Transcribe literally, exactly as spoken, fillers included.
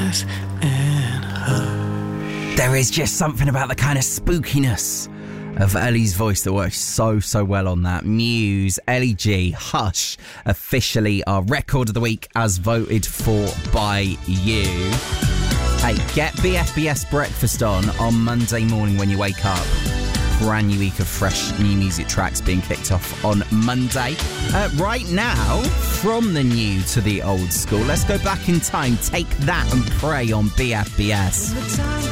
nice and hush. There is just something about the kind of spookiness of Ellie's voice that works so, so well on that. Muse, Ellie G, Hush, officially our record of the week as voted for by you. Hey, get B F B S Breakfast on on Monday morning when you wake up. Brand new week of fresh new music tracks being kicked off on Monday. Uh, right now, from the new to the old school, let's go back in time. Take That and Pray on B F B S.